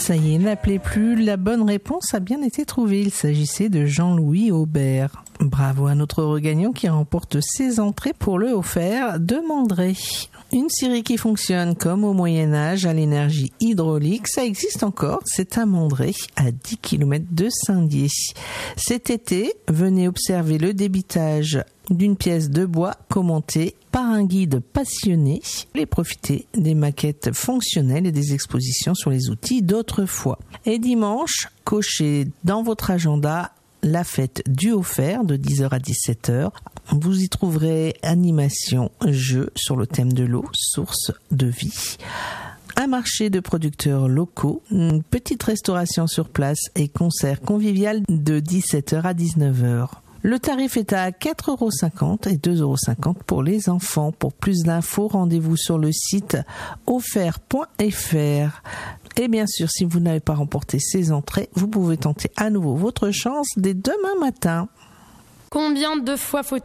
Ça y est, n'appelez plus, la bonne réponse a bien été trouvée. Il s'agissait de Jean-Louis Aubert. Bravo à notre regagnant qui remporte ses entrées pour le offert de Mandré. Une scierie qui fonctionne comme au Moyen-Âge à l'énergie hydraulique, ça existe encore, c'est à Mandré, à 10 km de Saint-Dié. Cet été, venez observer le débitage d'une pièce de bois commentée par un guide passionné et profiter des maquettes fonctionnelles et des expositions sur les outils d'autrefois. Et dimanche, cochez dans votre agenda la fête du offert de 10h à 17h. Vous y trouverez animation, jeux sur le thème de l'eau, source de vie. Un marché de producteurs locaux, une petite restauration sur place et concert convivial de 17h à 19h. Le tarif est à 4,50€ et 2,50€ pour les enfants. Pour plus d'infos, rendez-vous sur le site offert.fr. Et bien sûr, si vous n'avez pas remporté ces entrées, vous pouvez tenter à nouveau votre chance dès demain matin. Combien de fois faut